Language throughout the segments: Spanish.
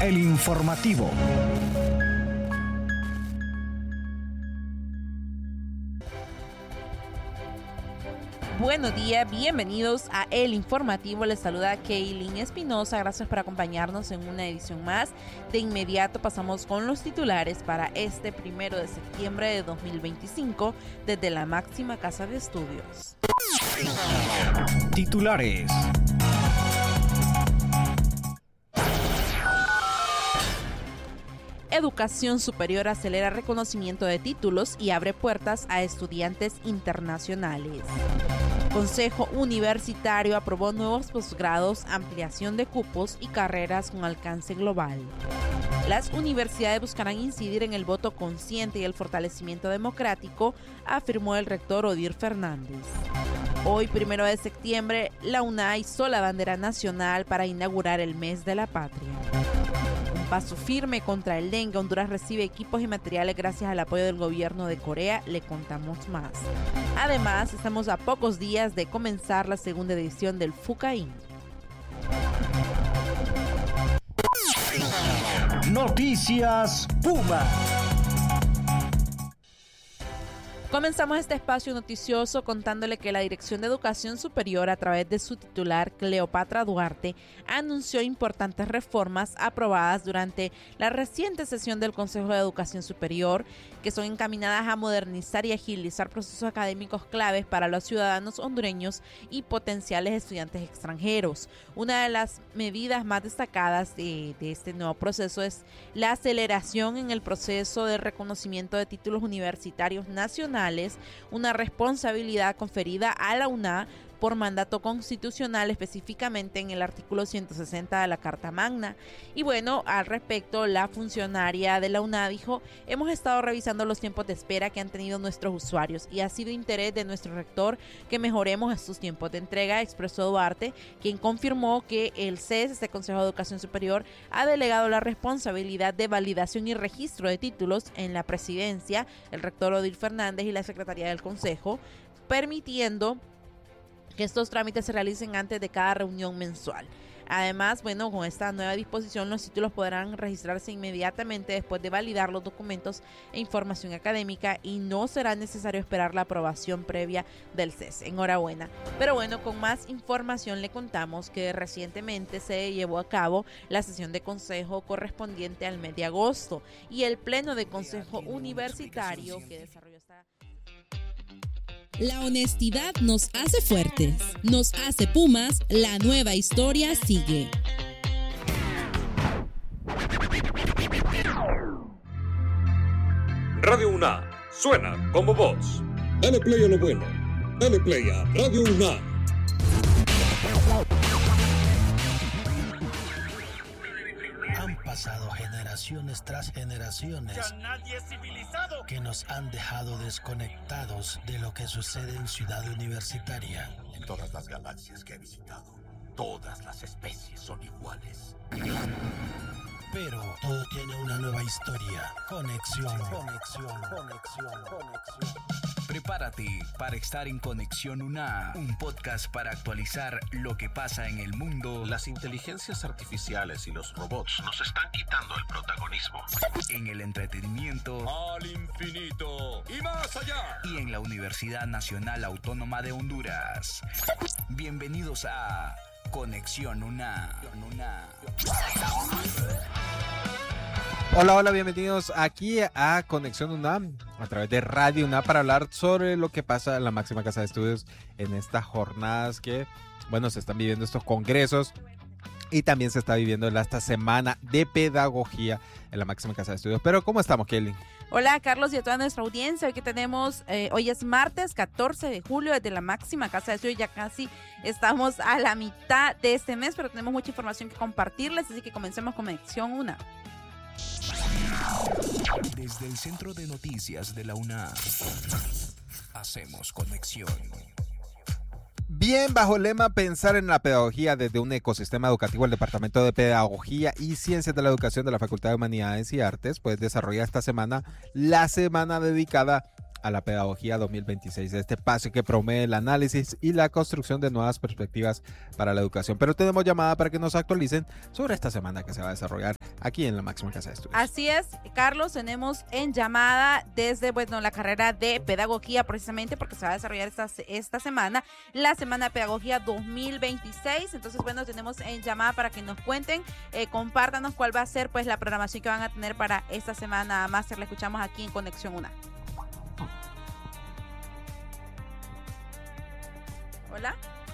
El informativo. Buenos días, bienvenidos a El Informativo. Les saluda Kaylin Espinosa. Gracias por acompañarnos en una edición más. De inmediato pasamos con los titulares para este 1 de septiembre de 2025 desde la máxima casa de estudios. Titulares. Educación superior acelera reconocimiento de títulos y abre puertas a estudiantes internacionales. Consejo Universitario aprobó nuevos posgrados, ampliación de cupos y carreras con alcance global. Las universidades buscarán incidir en el voto consciente y el fortalecimiento democrático, afirmó el rector Odir Fernández. Hoy, 1 de septiembre, la UNA izó la bandera nacional para inaugurar el mes de la patria. Paso firme contra el dengue. Honduras recibe equipos y materiales gracias al apoyo del gobierno de Corea. Le contamos más. Además, estamos a pocos días de comenzar la segunda edición del FUCAIN. Noticias Puma. Comenzamos este espacio noticioso contándole que la Dirección de Educación Superior, a través de su titular Cleopatra Duarte, anunció importantes reformas aprobadas durante la reciente sesión del Consejo de Educación Superior, que son encaminadas a modernizar y agilizar procesos académicos claves para los ciudadanos hondureños y potenciales estudiantes extranjeros. Una de las medidas más destacadas de este nuevo proceso es la aceleración en el proceso de reconocimiento de títulos universitarios nacionales, una responsabilidad conferida a la UNA por mandato constitucional, específicamente en el artículo 160 de la Carta Magna. Y bueno, al respecto, la funcionaria de la UNA dijo: hemos estado revisando los tiempos de espera que han tenido nuestros usuarios y ha sido interés de nuestro rector que mejoremos estos tiempos de entrega, expresó Duarte, quien confirmó que el CES, este Consejo de Educación Superior, ha delegado la responsabilidad de validación y registro de títulos en la presidencia, el rector Odir Fernández y la secretaría del Consejo, permitiendo que estos trámites se realicen antes de cada reunión mensual. Además, bueno, con esta nueva disposición, los títulos podrán registrarse inmediatamente después de validar los documentos e información académica y no será necesario esperar la aprobación previa del CES. Enhorabuena. Pero bueno, con más información le contamos que recientemente se llevó a cabo la sesión de consejo correspondiente al mes de agosto y el pleno de consejo universitario que desarrolló esta... La honestidad nos hace fuertes, nos hace Pumas, la nueva historia sigue. Radio UNA, suena como voz. Dale play a lo bueno, dale play a Radio UNA. Han pasado generaciones tras generaciones ya nadie es civilizado que nos han dejado desconectados de lo que sucede en Ciudad Universitaria. En todas las galaxias que he visitado, todas las especies son iguales. Pero todo tiene una nueva historia. Conexión. Prepárate para estar en Conexión UNA, un podcast para actualizar lo que pasa en el mundo. Las inteligencias artificiales y los robots nos están quitando el protagonismo. En el entretenimiento. Al infinito y más allá. Y en la Universidad Nacional Autónoma de Honduras. Bienvenidos a Conexión UNA. Hola, bienvenidos aquí a Conexión UNAM a través de Radio UNAM para hablar sobre lo que pasa en la máxima casa de estudios en estas jornadas que, bueno, se están viviendo estos congresos y también se está viviendo esta semana de pedagogía en la máxima casa de estudios. Pero, ¿cómo estamos, Kelly? Hola, Carlos, y a toda nuestra audiencia. Hoy que tenemos, hoy es martes 14 de julio desde la máxima casa de estudios. Ya casi estamos a la mitad de este mes, pero tenemos mucha información que compartirles, así que comencemos con Conexión UNA. Desde el Centro de Noticias de la UNA, hacemos conexión. Bien, bajo el lema Pensar en la pedagogía desde un ecosistema educativo, el Departamento de Pedagogía y Ciencias de la Educación de la Facultad de Humanidades y Artes, pues desarrolla esta semana la semana dedicada a la Pedagogía 2026, este espacio que promueve el análisis y la construcción de nuevas perspectivas para la educación. Pero tenemos llamada para que nos actualicen sobre esta semana que se va a desarrollar aquí en la máxima casa de estudios. Así es, Carlos, tenemos en llamada desde la carrera de Pedagogía, precisamente porque se va a desarrollar esta semana, la Semana de Pedagogía 2026. Entonces, tenemos en llamada para que nos cuenten, compártanos cuál va a ser pues la programación que van a tener para esta semana. Máster, la escuchamos aquí en Conexión UNA. Hola.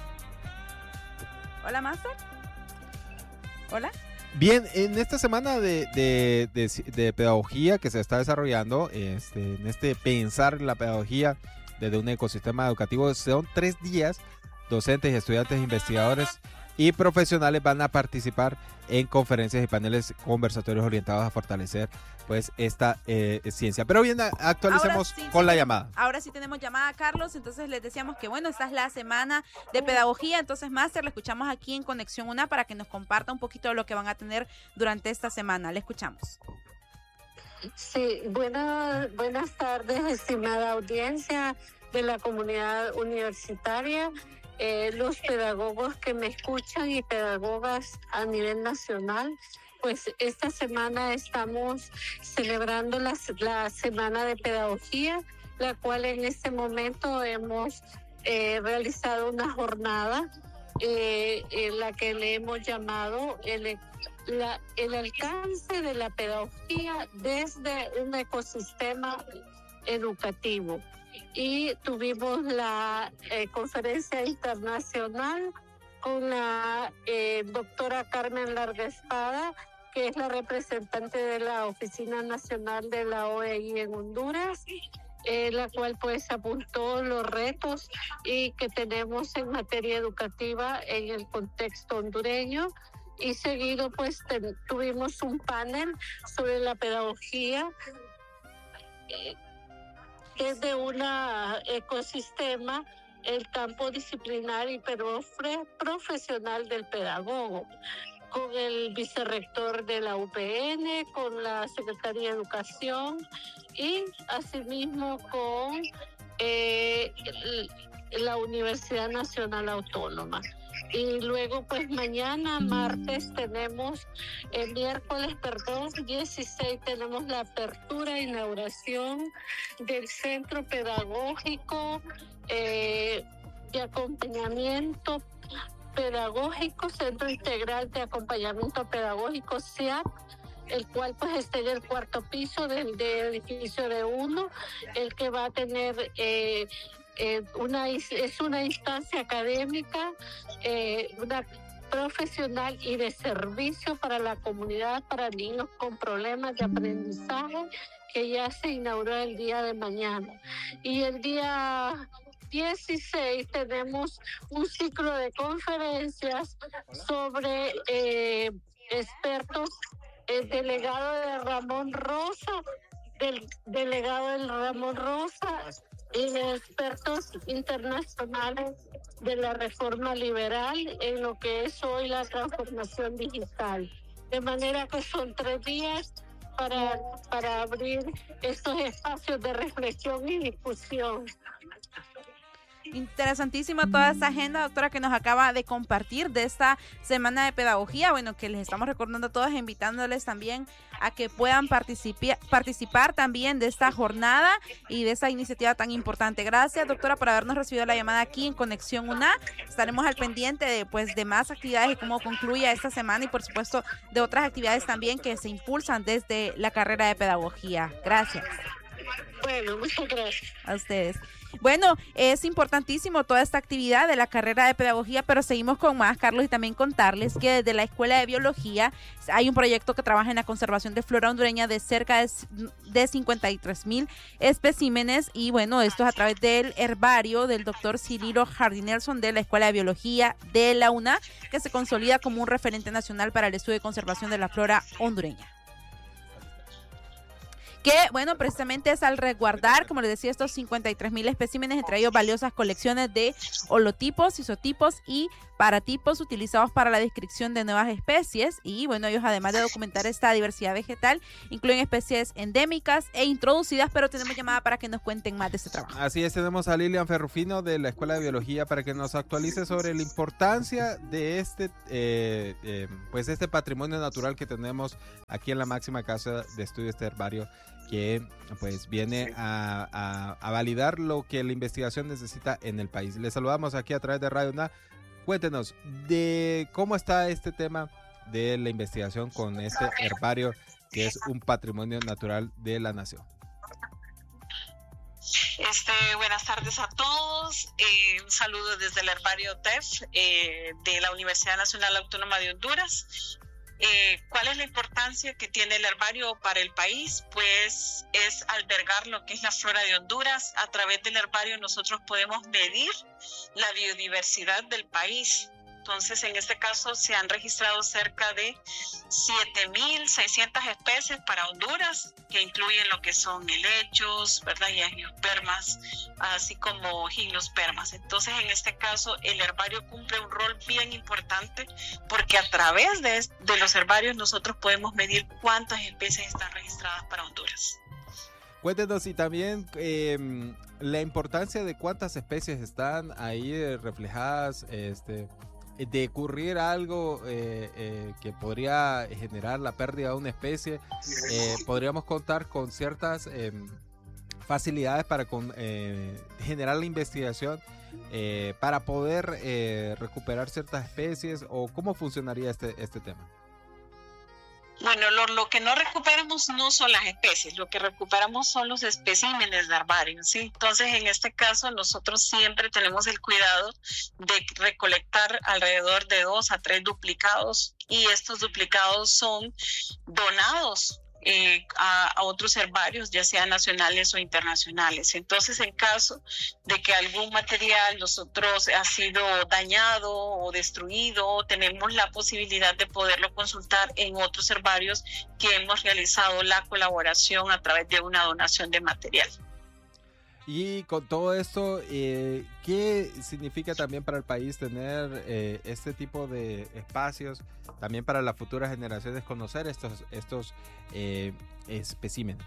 Hola, Máster. Hola. Bien, en esta semana de pedagogía que se está desarrollando, en este pensar la pedagogía desde un ecosistema educativo, son 3 días. Docentes, estudiantes, investigadores y profesionales van a participar en conferencias y paneles conversatorios orientados a fortalecer pues esta ciencia. Pero bien, actualicemos con la llamada. Ahora sí tenemos llamada, Carlos. Entonces les decíamos que esta es la semana de pedagogía. Entonces, Máster, le escuchamos aquí en Conexión UNA para que nos comparta un poquito de lo que van a tener durante esta semana. Le escuchamos. Sí, buenas tardes, estimada audiencia de la comunidad universitaria. Los pedagogos que me escuchan y pedagogas a nivel nacional, pues esta semana estamos celebrando la Semana de Pedagogía, la cual en este momento hemos realizado una jornada en la que le hemos llamado el alcance de la pedagogía desde un ecosistema educativo. Y tuvimos la conferencia internacional con la doctora Carmen Larga Espada, que es la representante de la Oficina Nacional de la OEI en Honduras, la cual pues apuntó los retos y que tenemos en materia educativa en el contexto hondureño. Y seguido pues tuvimos un panel sobre la pedagogía desde un ecosistema, el campo disciplinar y profesional del pedagogo, con el vicerrector de la UPN, con la Secretaría de Educación y asimismo con la Universidad Nacional Autónoma. Y luego pues mañana, miércoles 16, tenemos la apertura e inauguración del Centro Pedagógico de Acompañamiento Pedagógico, Centro Integral de Acompañamiento Pedagógico, CIAP, el cual pues está en el 4º piso del edificio de 1, el que va a tener... es una instancia académica, una profesional y de servicio para la comunidad, para niños con problemas de aprendizaje, que ya se inauguró el día de mañana. Y el día 16 tenemos un ciclo de conferencias sobre expertos, el delegado de Ramón Rosa, y de expertos internacionales de la reforma liberal en lo que es hoy la transformación digital. De manera que son 3 días para abrir estos espacios de reflexión y discusión. Interesantísima toda esta agenda, doctora, que nos acaba de compartir de esta Semana de Pedagogía. Que les estamos recordando a todos, invitándoles también a que puedan participar también de esta jornada y de esta iniciativa tan importante. Gracias, doctora, por habernos recibido la llamada aquí en Conexión UNA. Estaremos al pendiente de más actividades y cómo concluya esta semana y, por supuesto, de otras actividades también que se impulsan desde la carrera de Pedagogía. Gracias. Bueno, muchas gracias. A ustedes. Es importantísimo toda esta actividad de la carrera de pedagogía, pero seguimos con más, Carlos, y también contarles que desde la Escuela de Biología hay un proyecto que trabaja en la conservación de flora hondureña de cerca de 53,000 especímenes, y esto es a través del herbario del doctor Cirilo Jardinerson de la Escuela de Biología de la UNA, que se consolida como un referente nacional para el estudio y conservación de la flora hondureña. que, bueno, precisamente es al resguardar, como les decía, estos 53,000 especímenes, entre ellos valiosas colecciones de holotipos, isotipos y paratipos utilizados para la descripción de nuevas especies. Y bueno, ellos además de documentar esta diversidad vegetal, incluyen especies endémicas e introducidas, pero tenemos llamada para que nos cuenten más de este trabajo. Así es, tenemos a Lilian Ferrufino de la Escuela de Biología para que nos actualice sobre la importancia de este patrimonio natural que tenemos aquí en la máxima casa de estudios de herbario, que pues viene a validar lo que la investigación necesita en el país. Les saludamos aquí a través de Radio UNA. Cuéntenos de cómo está este tema de la investigación con este herbario que es un patrimonio natural de la nación. Buenas tardes a todos. Un saludo desde el herbario TEF de la Universidad Nacional Autónoma de Honduras. ¿Cuál es la importancia que tiene el herbario para el país? Pues es albergar lo que es la flora de Honduras. A través del herbario nosotros podemos medir la biodiversidad del país. Entonces, en este caso se han registrado cerca de 7,600 especies para Honduras, que incluyen lo que son helechos, ¿verdad? Y angiospermas, así como gimnospermas. Entonces, en este caso, el herbario cumple un rol bien importante, porque a través de los herbarios nosotros podemos medir cuántas especies están registradas para Honduras. Cuéntenos y también la importancia de cuántas especies están ahí reflejadas, de ocurrir algo que podría generar la pérdida de una especie. Podríamos contar con ciertas facilidades para generar la investigación para poder recuperar ciertas especies, o cómo funcionaría este tema. Bueno, lo que no recuperamos no son las especies, lo que recuperamos son los especímenes de herbario, ¿sí? Entonces, en este caso, nosotros siempre tenemos el cuidado de recolectar alrededor de 2 a 3 duplicados, y estos duplicados son donados a otros herbarios, ya sean nacionales o internacionales. Entonces, en caso de que algún material nosotros ha sido dañado o destruido, tenemos la posibilidad de poderlo consultar en otros herbarios que hemos realizado la colaboración a través de una donación de material. Y con todo esto, ¿qué significa también para el país tener este tipo de espacios? También para las futuras generaciones conocer estos especímenes.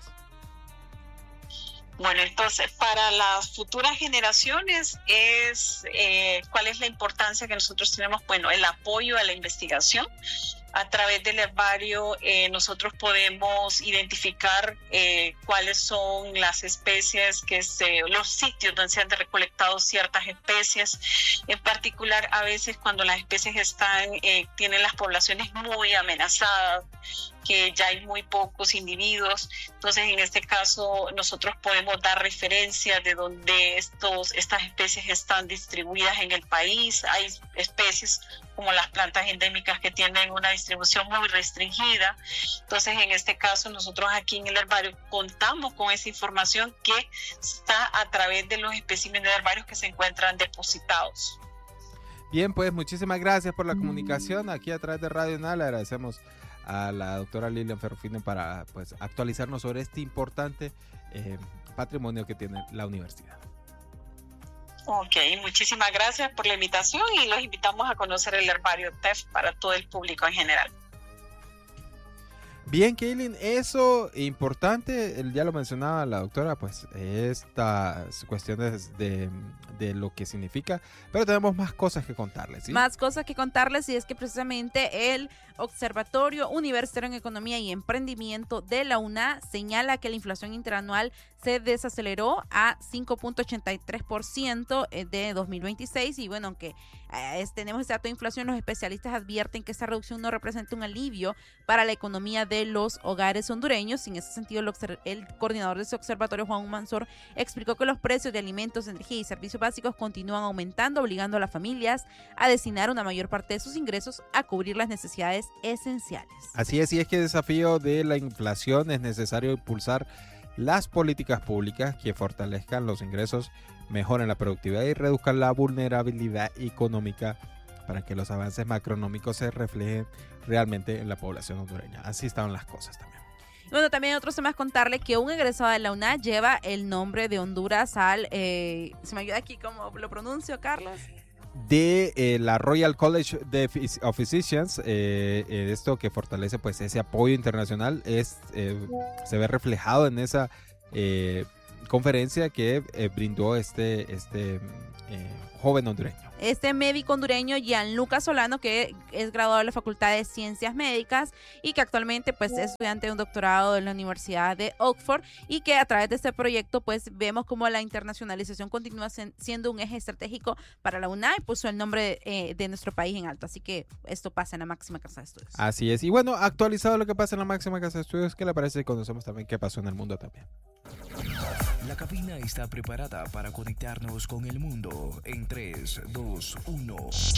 Bueno, entonces para las futuras generaciones ¿cuál es la importancia que nosotros tenemos? Bueno, el apoyo a la investigación. A través del herbario nosotros podemos identificar cuáles son las especies, los sitios donde se han recolectado ciertas especies. En particular, a veces cuando las especies tienen las poblaciones muy amenazadas, que ya hay muy pocos individuos. Entonces, en este caso, nosotros podemos dar referencia de dónde estas especies están distribuidas en el país. Hay especies como las plantas endémicas que tienen una distribución muy restringida. Entonces, en este caso, nosotros aquí en el herbario contamos con esa información que está a través de los especímenes de herbarios que se encuentran depositados. Bien, pues muchísimas gracias por la comunicación aquí a través de Radio UNA. Le agradecemos a la doctora Lilian Ferrufino para actualizarnos sobre este importante patrimonio que tiene la universidad. Ok, muchísimas gracias por la invitación y los invitamos a conocer el herbario TEF para todo el público en general. Bien, Kaylin, eso importante, ya lo mencionaba la doctora, pues estas cuestiones de lo que significa, pero tenemos más cosas que contarles, ¿sí? Más cosas que contarles, y es que precisamente el Observatorio Universitario en Economía y Emprendimiento de la UNA señala que la inflación interanual se desaceleró a 5.83% de 2026, y bueno, aunque tenemos este dato de inflación, los especialistas advierten que esta reducción no representa un alivio para la economía de los hogares hondureños. En ese sentido, el coordinador de ese observatorio, Juan Mansor, explicó que los precios de alimentos, energía y servicios básicos continúan aumentando, obligando a las familias a destinar una mayor parte de sus ingresos a cubrir las necesidades esenciales. Así es, y es que el desafío de la inflación es necesario impulsar las políticas públicas que fortalezcan los ingresos, mejoren la productividad y reduzcan la vulnerabilidad económica para que los avances macroeconómicos se reflejen realmente en la población hondureña. Así estaban las cosas también. Bueno, también otros temas contarle que un egresado de la UNA lleva el nombre de Honduras al, se me ayuda aquí cómo lo pronuncio, Carlos. De la Royal College of Physicians, esto que fortalece pues ese apoyo internacional se ve reflejado en esa conferencia que brindó este joven hondureño. Este médico hondureño Gianluca Solano, que es graduado de la Facultad de Ciencias Médicas y que actualmente pues es estudiante de un doctorado en la Universidad de Oxford, y que a través de este proyecto pues vemos como la internacionalización continúa siendo un eje estratégico para la UNA y puso el nombre de nuestro país en alto. Así que esto pasa en la máxima casa de estudios. Así es. Y bueno, actualizado lo que pasa en la máxima casa de estudios, ¿qué le parece si conocemos también qué pasó en el mundo también? La cabina está preparada para conectarnos con el mundo en 3, 2, 1.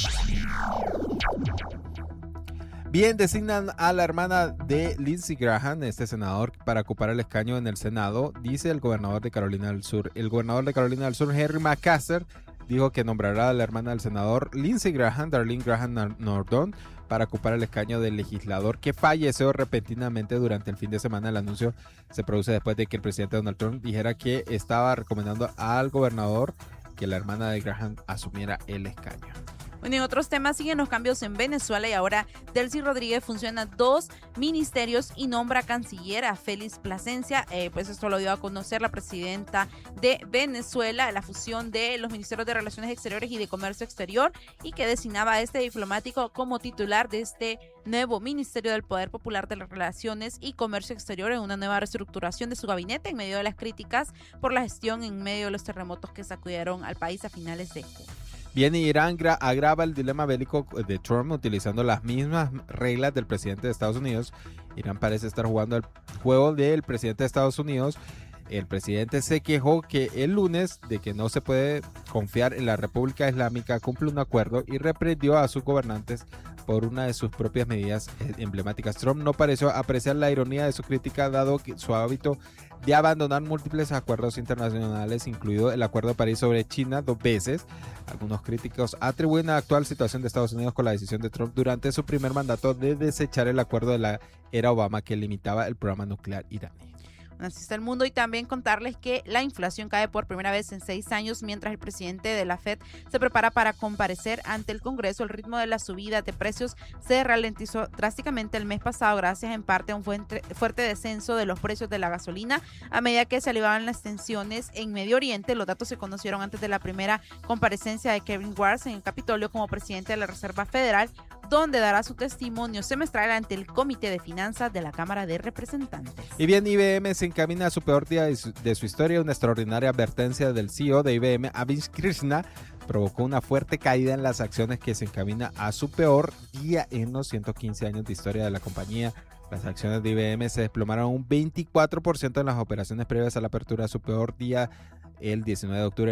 Bien, designan a la hermana de Lindsey Graham, este senador, para ocupar el escaño en el Senado, dice el gobernador de Carolina del Sur. El gobernador de Carolina del Sur, Henry McMaster, dijo que nombrará a la hermana del senador Lindsey Graham, Darlene Graham Nordon, para ocupar el escaño del legislador que falleció repentinamente durante el fin de semana. El anuncio se produce después de que el presidente Donald Trump dijera que estaba recomendando al gobernador que la hermana de Graham asumiera el escaño. Bueno, en otros temas siguen los cambios en Venezuela y ahora Delcy Rodríguez fusiona 2 ministerios y nombra canciller a Félix Plasencia. Pues esto lo dio a conocer la presidenta de Venezuela, la fusión de los ministerios de Relaciones Exteriores y de Comercio Exterior, y que designaba a este diplomático como titular de este nuevo Ministerio del Poder Popular de las Relaciones y Comercio Exterior, en una nueva reestructuración de su gabinete en medio de las críticas por la gestión en medio de los terremotos que sacudieron al país a finales de junio. Bien, Irán agrava el dilema bélico de Trump utilizando las mismas reglas del presidente de Estados Unidos. Irán parece estar jugando el juego del presidente de Estados Unidos. El presidente se quejó que el lunes de que no se puede confiar en la República Islámica, cumple un acuerdo y reprendió a sus gobernantes por una de sus propias medidas emblemáticas. Trump no pareció apreciar la ironía de su crítica, dado que su hábito de abandonar múltiples acuerdos internacionales, incluido el Acuerdo de París sobre China 2 veces. Algunos críticos atribuyen a la actual situación de Estados Unidos con la decisión de Trump durante su primer mandato de desechar el acuerdo de la era Obama que limitaba el programa nuclear iraní. Así está el mundo, y también contarles que la inflación cae por primera vez en 6 años mientras el presidente de la Fed se prepara para comparecer ante el Congreso. El ritmo de la subida de precios se ralentizó drásticamente el mes pasado gracias en parte a un fuerte descenso de los precios de la gasolina a medida que se aliviaban las tensiones en Medio Oriente. Los datos se conocieron antes de la primera comparecencia de Kevin Warsh en el Capitolio como presidente de la Reserva Federal, donde dará su testimonio semestral ante el Comité de Finanzas de la Cámara de Representantes. Y bien, IBM se encamina a su peor día de su historia. Una extraordinaria advertencia del CEO de IBM, Avnish Krishna, provocó una fuerte caída en las acciones que se encamina a su peor día en los 115 años de historia de la compañía. Las acciones de IBM se desplomaron un 24% en las operaciones previas a la apertura de su peor día el 19 de octubre de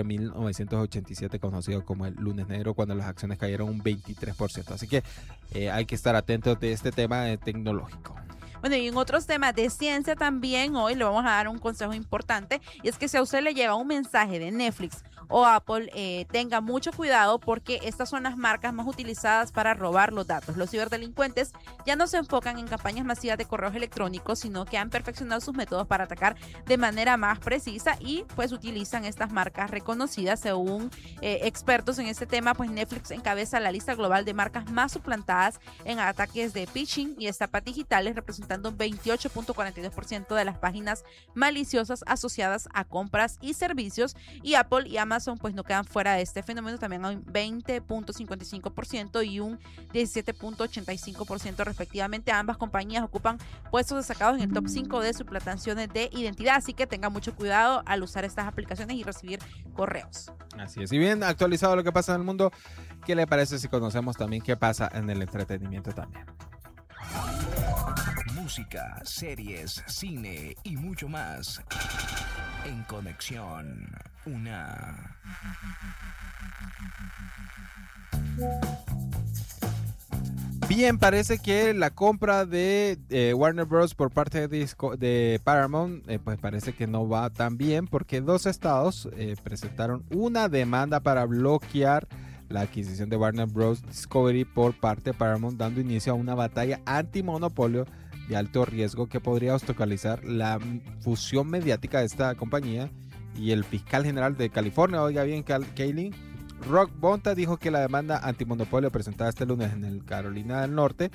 1987, conocido como el lunes negro, cuando las acciones cayeron un 23%. Así que hay que estar atentos de este tema tecnológico. Bueno, y en otros temas de ciencia también hoy le vamos a dar un consejo importante, y es que si a usted le llega un mensaje de Netflix o Apple, tenga mucho cuidado porque estas son las marcas más utilizadas para robar los datos. Los ciberdelincuentes ya no se enfocan en campañas masivas de correos electrónicos, sino que han perfeccionado sus métodos para atacar de manera más precisa y pues utilizan estas marcas reconocidas. Según expertos en este tema, pues Netflix encabeza la lista global de marcas más suplantadas en ataques de phishing y estafas digitales, representando un 28.42% de las páginas maliciosas asociadas a compras y servicios, y Apple y Amazon pues no quedan fuera de este fenómeno. También hay un 20.55% y un 17.85% respectivamente. Ambas compañías ocupan puestos destacados en el top 5 de suplantaciones de identidad, así que tengan mucho cuidado al usar estas aplicaciones y recibir correos. Así es. Y bien, actualizado lo que pasa en el mundo, ¿qué le parece si conocemos también qué pasa en el entretenimiento también? Música, series, cine y mucho más. En Conexión UNA. Bien, parece que la compra de Warner Bros. Por parte de Paramount, pues parece que no va tan bien, porque 2 estados presentaron una demanda para bloquear la adquisición de Warner Bros. Discovery por parte de Paramount, dando inicio a una batalla antimonopolio de alto riesgo que podría obstaculizar la fusión mediática de esta compañía. Y el fiscal general de California, oiga bien, Kaylin Rock Bonta, dijo que la demanda antimonopolio presentada este lunes en el Carolina del Norte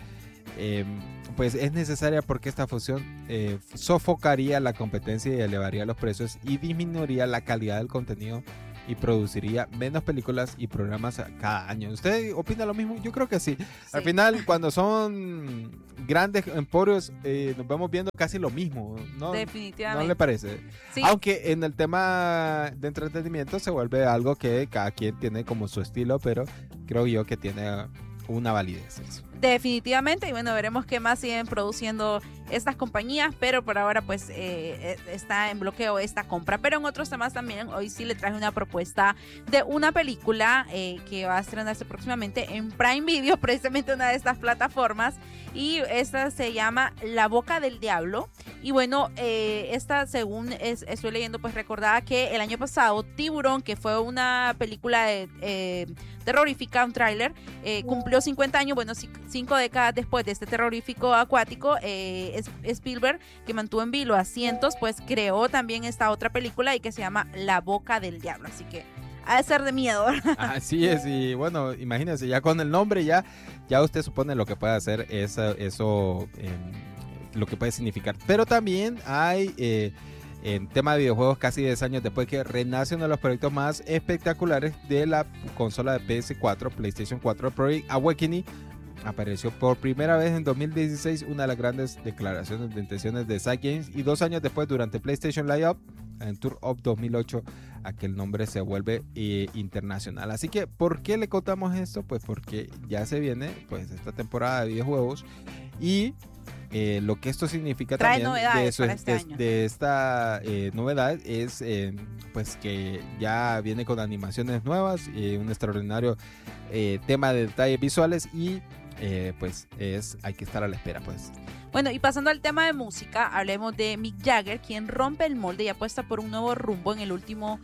pues es necesaria porque esta fusión sofocaría la competencia y elevaría los precios y disminuiría la calidad del contenido y produciría menos películas y programas cada año. ¿Usted opina lo mismo? Yo creo que sí. Al final, cuando son grandes emporios, nos vamos viendo casi lo mismo, ¿no? Definitivamente. ¿No le parece? Sí. Aunque en el tema de entretenimiento se vuelve algo que cada quien tiene como su estilo, pero creo yo que tiene una validez eso. Definitivamente, y bueno, veremos qué más siguen produciendo estas compañías, pero por ahora pues está en bloqueo esta compra. Pero en otros temas también, hoy sí le traje una propuesta de una película que va a estrenarse próximamente en Prime Video, precisamente una de estas plataformas, y esta se llama La Boca del Diablo. Y bueno, esta, según estoy leyendo, pues recordaba que el año pasado Tiburón, que fue una película terrorífica, un tráiler, cumplió 50 años, bueno, 5 décadas después de este terrorífico acuático. Spielberg, que mantuvo en vilo a cientos, pues creó también esta otra película y que se llama La Boca del Diablo, así que ha de ser de miedo. Así es, y bueno, imagínense, ya con el nombre ya usted supone lo que puede hacer eso lo que puede significar, pero también hay en tema de videojuegos, casi 10 años después, que renace uno de los proyectos más espectaculares de la consola de PS4, PlayStation 4, Project Awakening. Apareció por primera vez en 2016, una de las grandes declaraciones de intenciones de Side Games, y 2 años después, durante PlayStation Live en Tour of 2008, aquel nombre se vuelve internacional. Así que, ¿por qué le contamos esto? Pues porque ya se viene pues esta temporada de videojuegos, y lo que esto significa trae también de esta novedad es pues que ya viene con animaciones nuevas y un extraordinario tema de detalles visuales, y pues hay que estar a la espera, pues. Bueno, y pasando al tema de música, hablemos de Mick Jagger, quien rompe el molde y apuesta por un nuevo rumbo en el último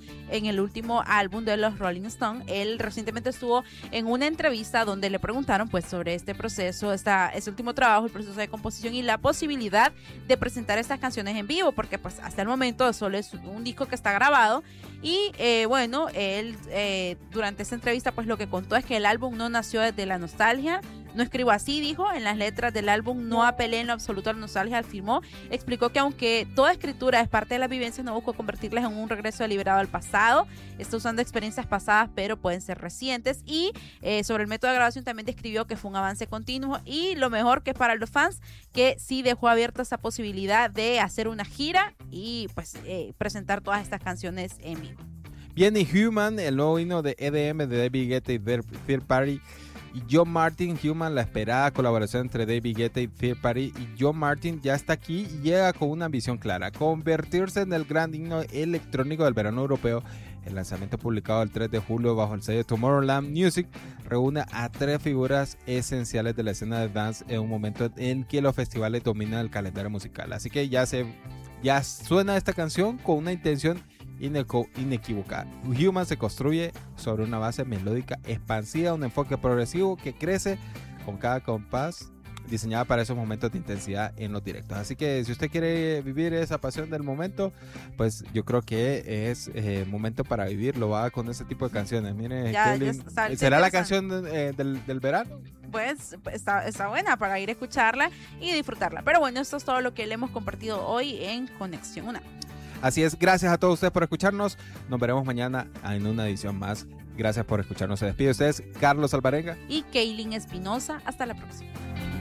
álbum de los Rolling Stones. Él recientemente estuvo en una entrevista donde le preguntaron pues sobre este proceso, ese último trabajo, el proceso de composición y la posibilidad de presentar estas canciones en vivo, porque pues hasta el momento solo es un disco que está grabado. Y bueno, él durante esta entrevista pues lo que contó es que el álbum no nació desde la nostalgia. No escribo así, dijo, en las letras del álbum no apelé en lo absoluto a la nostalgia, afirmó. Explicó que aunque toda escritura es parte de las vivencias, no buscó convertirlas en un regreso deliberado al pasado. Está usando experiencias pasadas, pero pueden ser recientes. Y sobre el método de grabación también describió que fue un avance continuo, y lo mejor que es para los fans, que sí dejó abierta esa posibilidad de hacer una gira y pues presentar todas estas canciones en vivo. Viene Human, el nuevo himno de EDM de David Guetta y Third Party y John Martin. Human, la esperada colaboración entre David Guetta y Third Party, y John Martin ya está aquí y llega con una ambición clara: convertirse en el gran himno electrónico del verano europeo. El lanzamiento, publicado el 3 de julio bajo el sello Tomorrowland Music, reúne a 3 figuras esenciales de la escena de dance en un momento en que los festivales dominan el calendario musical. Así que ya suena esta canción con una intención inequívoca. Human se construye sobre una base melódica expansiva, un enfoque progresivo que crece con cada compás, diseñada para esos momentos de intensidad en los directos. Así que si usted quiere vivir esa pasión del momento, pues yo creo que es momento para vivirlo, va con ese tipo de canciones. Mire, ¿será la canción del verano? Pues está buena para ir a escucharla y disfrutarla. Pero bueno, esto es todo lo que le hemos compartido hoy en Conexión UNAM. Así es, gracias a todos ustedes por escucharnos. Nos veremos mañana en una edición más. Gracias por escucharnos. Se despide de ustedes Carlos Alvarenga y Kaylin Espinosa. Hasta la próxima.